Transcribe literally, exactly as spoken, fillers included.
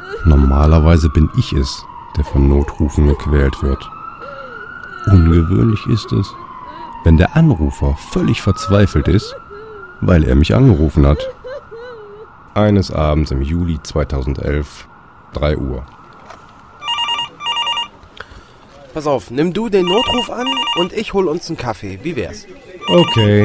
Normalerweise bin ich es, der von Notrufen gequält wird. Ungewöhnlich ist es, wenn der Anrufer völlig verzweifelt ist, weil er mich angerufen hat. Eines Abends im Juli zweitausendelf, drei Uhr. Pass auf, nimm du den Notruf an und ich hol uns einen Kaffee. Wie wär's? Okay.